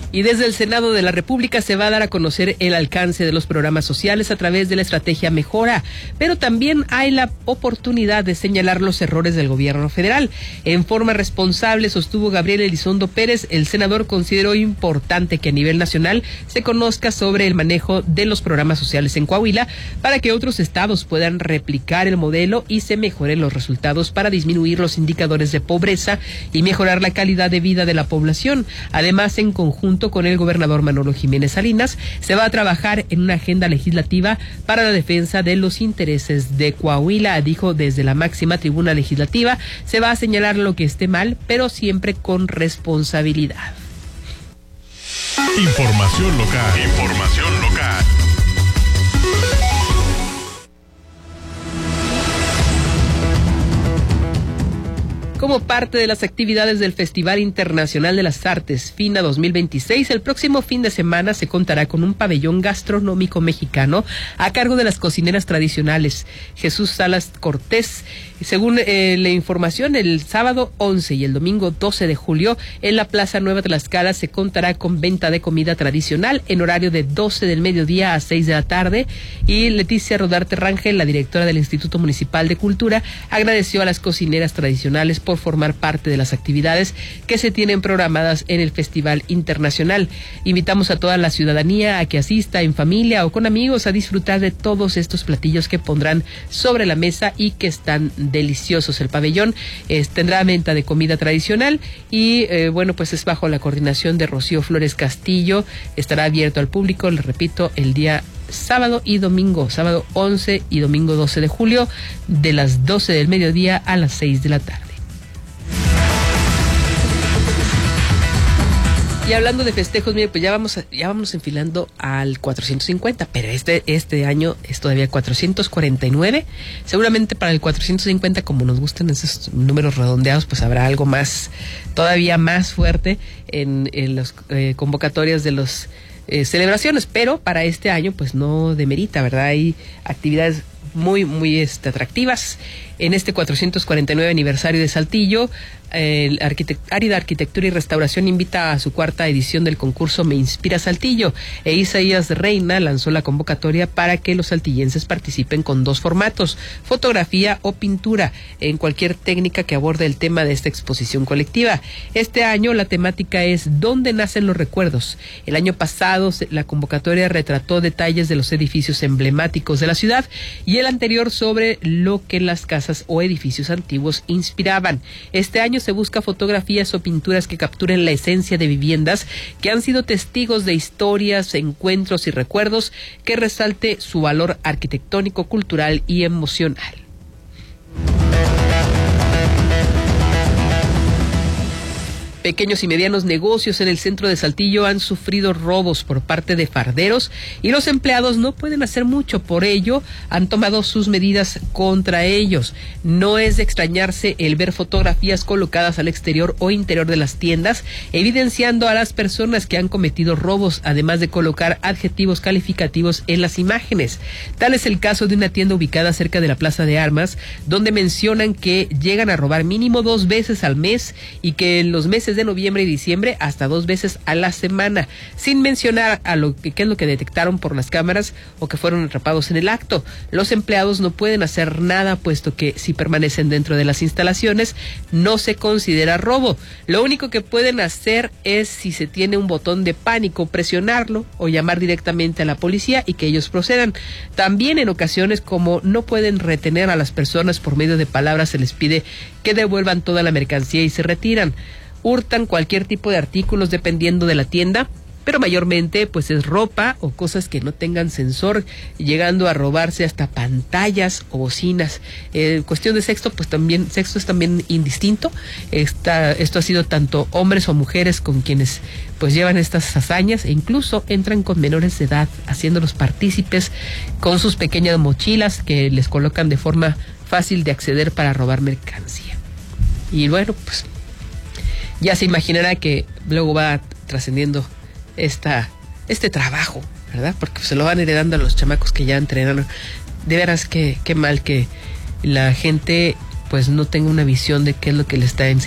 Y desde el Senado de la República se va a dar a conocer el alcance de los programas sociales a través de la estrategia Mejora, pero también hay la oportunidad de señalar los errores del gobierno federal. En forma responsable, sostuvo Gabriel Elizondo Pérez, el senador consideró importante que a nivel nacional se conozca sobre el manejo de los programas sociales en Coahuila para que otros estados puedan replicar el modelo y se mejoren los resultados para disminuir los indicadores de pobreza y mejorar la calidad de vida de la población. Además, en conjunto con el gobernador Manolo Jiménez Salinas, se va a trabajar en una agenda legislativa para la defensa de los intereses de Coahuila. Dijo, desde la máxima tribuna legislativa se va a señalar lo que esté mal, pero siempre con responsabilidad. Información local. Información local. Como parte de las actividades del Festival Internacional de las Artes FINA 2026, el próximo fin de semana se contará con un pabellón gastronómico mexicano a cargo de las cocineras tradicionales Jesús Salas Cortés. Según la información, el sábado 11 y el domingo 12 de julio en la Plaza Nueva Tlaxcala se contará con venta de comida tradicional en horario de 12 del mediodía a 6 de la tarde. Y Leticia Rodarte Rangel, la directora del Instituto Municipal de Cultura, agradeció a las cocineras tradicionales por formar parte de las actividades que se tienen programadas en el Festival Internacional. Invitamos a toda la ciudadanía a que asista en familia o con amigos a disfrutar de todos estos platillos que pondrán sobre la mesa y que están deliciosos. El pabellón tendrá venta de comida tradicional y pues es bajo la coordinación de Rocío Flores Castillo. Estará abierto al público, les repito, el día sábado y domingo, sábado 11 y domingo 12 de julio, de las 12 del mediodía a las 6 de la tarde. Y hablando de festejos, mire, pues ya vamos enfilando al 450, pero este año es todavía 449. Seguramente para el 450, como nos gustan esos números redondeados, pues habrá algo más, todavía más fuerte en las convocatorias de los celebraciones, pero para este año pues no demerita, ¿verdad? Hay actividades muy atractivas. En este 449 aniversario de Saltillo, Árida Arquitectura y Restauración invita a su cuarta edición del concurso Me Inspira Saltillo, e Isaías Reina lanzó la convocatoria para que los saltillenses participen con 2 formatos, fotografía o pintura, en cualquier técnica que aborde el tema de esta exposición colectiva. Este año la temática es ¿Dónde nacen los recuerdos? El año pasado la convocatoria retrató detalles de los edificios emblemáticos de la ciudad y el anterior sobre lo que las casas o edificios antiguos inspiraban. Este año se busca fotografías o pinturas que capturen la esencia de viviendas que han sido testigos de historias, encuentros y recuerdos, que resalte su valor arquitectónico, cultural y emocional. Pequeños y medianos negocios en el centro de Saltillo han sufrido robos por parte de farderos y los empleados no pueden hacer mucho. Por ello, han tomado sus medidas contra ellos. No es de extrañarse el ver fotografías colocadas al exterior o interior de las tiendas, evidenciando a las personas que han cometido robos, además de colocar adjetivos calificativos en las imágenes. Tal es el caso de una tienda ubicada cerca de la Plaza de Armas, donde mencionan que llegan a robar mínimo 2 veces al mes y que en los meses de noviembre y diciembre hasta 2 veces a la semana, sin mencionar qué es lo que detectaron por las cámaras o que fueron atrapados en el acto. Los empleados no pueden hacer nada, puesto que si permanecen dentro de las instalaciones no se considera robo. Lo único que pueden hacer es, si se tiene un botón de pánico, presionarlo o llamar directamente a la policía y que ellos procedan. También en ocasiones, como no pueden retener a las personas por medio de palabras, se les pide que devuelvan toda la mercancía y se retiran. Hurtan cualquier tipo de artículos dependiendo de la tienda, pero mayormente pues es ropa o cosas que no tengan sensor, llegando a robarse hasta pantallas o bocinas. Cuestión de sexo, pues también, sexo es también indistinto. Esto ha sido tanto hombres o mujeres con quienes pues llevan estas hazañas, e incluso entran con menores de edad, haciéndolos partícipes con sus pequeñas mochilas que les colocan de forma fácil de acceder para robar mercancía. Y bueno, pues ya se imaginará que luego va trascendiendo este trabajo, ¿verdad? Porque se lo van heredando a los chamacos que ya entrenaron. De veras que qué mal que la gente pues no tenga una visión de qué es lo que le está enseñando